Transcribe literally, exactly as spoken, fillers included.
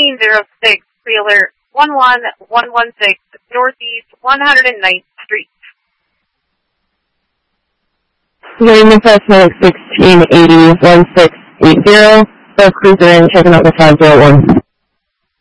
fifteen oh six, pre-alert one one one one six, Northeast one hundred ninth Street. Raymond Cessna sixteen eighty one six eight zero, both cruiser in, checking out the five zero one.